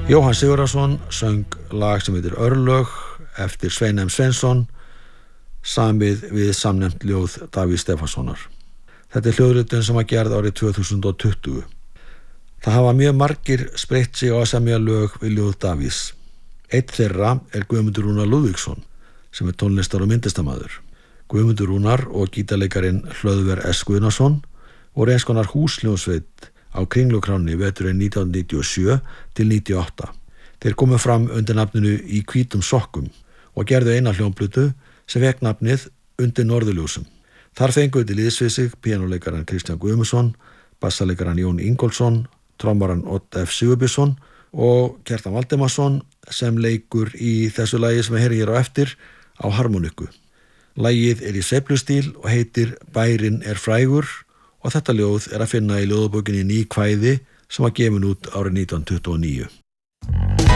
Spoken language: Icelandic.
Jóhann Sigurðarson söng lag sem heitir Örlög eftir Svein M. Sveinsson, samið við samnefnt ljóð Davíðs Stefánssonar. Þetta er hljóðritun sem var gerð árið 2020. Það hafa mjög margir spreytt sig á að semja lög við ljóð Davíðs. Einn þeirra er Guðmundur Rúnar Lúðvíksson, sem er tónlistar- og myndlistarmaður. Guðmundur Rúnar og gítarleikarin Hlöðver S. Guðnason voru eins konar húsljónsveit á Kringlukránni veturinn 1997 til 98. Þeir komu fram undir nafninu Í hvítum sokkum og gerðu eina hljómplötu sem fékk nafnið Undir norðurljósum. Þar fenguðu til liðs við sig píanóleikaran Kristján Guðmundsson, bassaleikaran Jón Ingólfsson, trommaran Odd F. Sigurbjörnsson og Kjartan Valdimarsson sem leikur í þessu lagi sem við heyrum hér á eftir á harmoniku. Lagið er í sveiflustíl og heitir Bærinn er frægur og þetta ljóð er að finna í ljóðabókinni Ný kvæði sem var gefin út árið 1929.